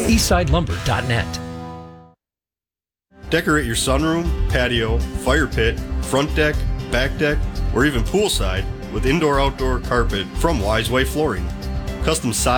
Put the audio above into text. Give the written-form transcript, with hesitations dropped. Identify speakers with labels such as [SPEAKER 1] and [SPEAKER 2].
[SPEAKER 1] eastsidelumber.net.
[SPEAKER 2] Decorate your sunroom, patio, fire pit, front deck, back deck, or even poolside with indoor-outdoor carpet from Wiseway Flooring. Custom